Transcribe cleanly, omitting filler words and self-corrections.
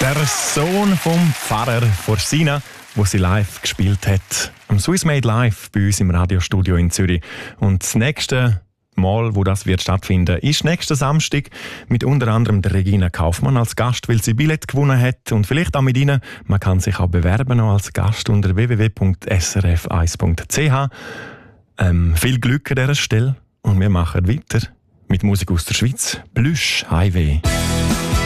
Der Sohn vom Pfarrer Forsina, wo sie live gespielt hat. Am Swiss Made Live bei uns im Radiostudio in Zürich. Und das nächste Mal, wo das wird stattfinden, ist nächsten Samstag mit unter anderem der Regina Kaufmann als Gast, weil sie Billett gewonnen hat und vielleicht auch mit ihnen. Man kann sich auch bewerben noch als Gast unter www.srf1.ch. Viel Glück an dieser Stelle und wir machen weiter mit Musik aus der Schweiz. Plüsch Highway.